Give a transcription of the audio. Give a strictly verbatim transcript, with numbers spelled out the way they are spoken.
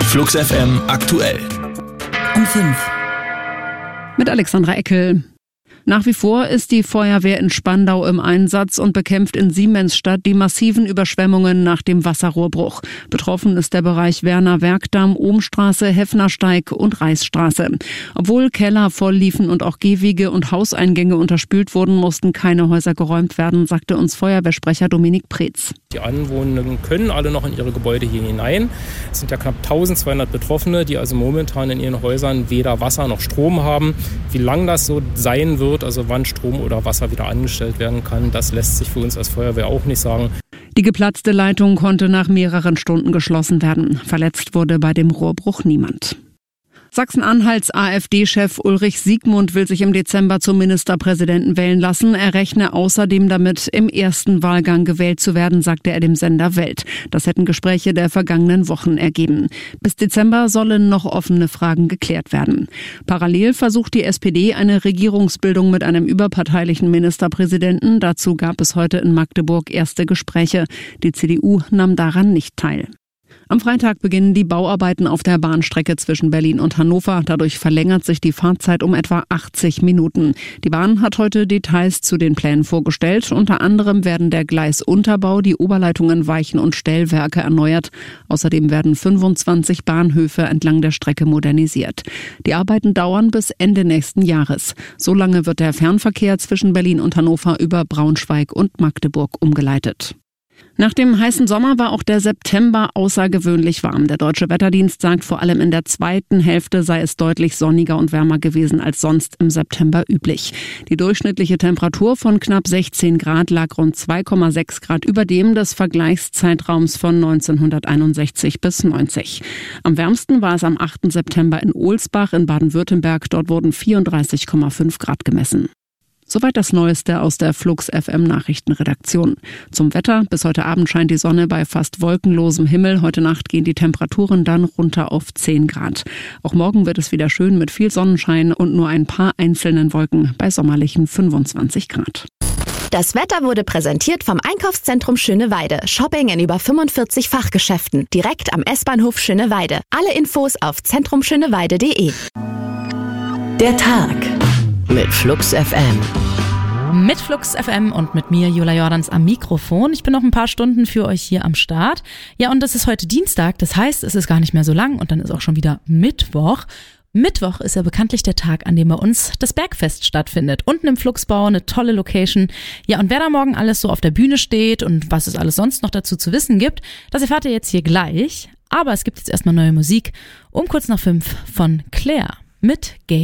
Flux F M aktuell. Um fünf. Mit Alexandra Eckel. Nach wie vor ist die Feuerwehr in Spandau im Einsatz und bekämpft in Siemensstadt die massiven Überschwemmungen nach dem Wasserrohrbruch. Betroffen ist der Bereich Werner-Werkdamm, Ohmstraße, Heffnersteig und Reichsstraße. Obwohl Keller voll liefen und auch Gehwege und Hauseingänge unterspült wurden, mussten keine Häuser geräumt werden, sagte uns Feuerwehrsprecher Dominik Preetz. Die Anwohner können alle noch in ihre Gebäude hier hinein. Es sind ja knapp eintausendzweihundert Betroffene, die also momentan in ihren Häusern weder Wasser noch Strom haben. Wie lang das so sein wird, also wann Strom oder Wasser wieder angestellt werden kann, das lässt sich für uns als Feuerwehr auch nicht sagen. Die geplatzte Leitung konnte nach mehreren Stunden geschlossen werden. Verletzt wurde bei dem Rohrbruch niemand. Sachsen-Anhalts AfD-Chef Ulrich Siegmund will sich im Dezember zum Ministerpräsidenten wählen lassen. Er rechne außerdem damit, im ersten Wahlgang gewählt zu werden, sagte er dem Sender Welt. Das hätten Gespräche der vergangenen Wochen ergeben. Bis Dezember sollen noch offene Fragen geklärt werden. Parallel versucht die S P D eine Regierungsbildung mit einem überparteilichen Ministerpräsidenten. Dazu gab es heute in Magdeburg erste Gespräche. Die C D U nahm daran nicht teil. Am Freitag beginnen die Bauarbeiten auf der Bahnstrecke zwischen Berlin und Hannover. Dadurch verlängert sich die Fahrzeit um etwa achtzig Minuten. Die Bahn hat heute Details zu den Plänen vorgestellt. Unter anderem werden der Gleisunterbau, die Oberleitungen, Weichen und Stellwerke erneuert. Außerdem werden fünfundzwanzig Bahnhöfe entlang der Strecke modernisiert. Die Arbeiten dauern bis Ende nächsten Jahres. So lange wird der Fernverkehr zwischen Berlin und Hannover über Braunschweig und Magdeburg umgeleitet. Nach dem heißen Sommer war auch der September außergewöhnlich warm. Der Deutsche Wetterdienst sagt, vor allem in der zweiten Hälfte sei es deutlich sonniger und wärmer gewesen als sonst im September üblich. Die durchschnittliche Temperatur von knapp sechzehn Grad lag rund zwei Komma sechs Grad über dem des Vergleichszeitraums von neunzehnhunderteinundsechzig bis neunzig. Am wärmsten war es am achten September in Ohlsbach in Baden-Württemberg. Dort wurden vierunddreißig Komma fünf Grad gemessen. Soweit das Neueste aus der Flux F M Nachrichtenredaktion. Zum Wetter: Bis heute Abend scheint die Sonne bei fast wolkenlosem Himmel. Heute Nacht gehen die Temperaturen dann runter auf zehn Grad. Auch morgen wird es wieder schön mit viel Sonnenschein und nur ein paar einzelnen Wolken bei sommerlichen fünfundzwanzig Grad. Das Wetter wurde präsentiert vom Einkaufszentrum Schöneweide. Shopping in über fünfundvierzig Fachgeschäften. Direkt am S-Bahnhof Schöneweide. Alle Infos auf zentrum schöneweide punkt de. Der Tag mit Flux F M. Mit Flux F M und mit mir, Jula Jordans, am Mikrofon. Ich bin noch ein paar Stunden für euch hier am Start. Ja, und es ist heute Dienstag, das heißt, es ist gar nicht mehr so lang und dann ist auch schon wieder Mittwoch. Mittwoch ist ja bekanntlich der Tag, an dem bei uns das Bergfest stattfindet. Unten im Flugsbau, eine tolle Location. Ja, und wer da morgen alles so auf der Bühne steht und was es alles sonst noch dazu zu wissen gibt, das erfahrt ihr jetzt hier gleich. Aber es gibt jetzt erstmal neue Musik um kurz nach fünf von Claire mit Gay.